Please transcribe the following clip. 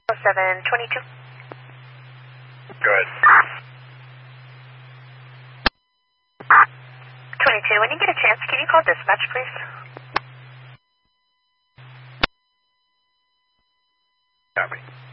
722. Good. 22, when you get a chance, can you call dispatch, please? Copy.